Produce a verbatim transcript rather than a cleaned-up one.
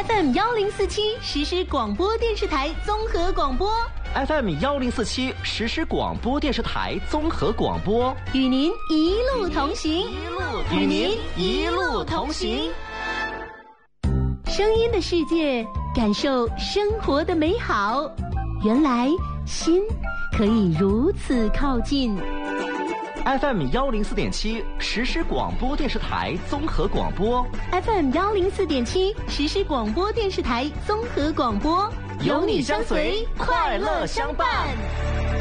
F M 幺零四七实时广播电视台综合广播 ，F M 幺零四七实时广播电视台综合广播， 与您一路同行， 与您一路同行。 声音的世界，感受生活的美好。原来心可以如此靠近。 F M 幺零四点七实时广播电视台综合广播 ，F M 幺零四点七实时广播电视台综合广播， 有你相随，快乐相伴。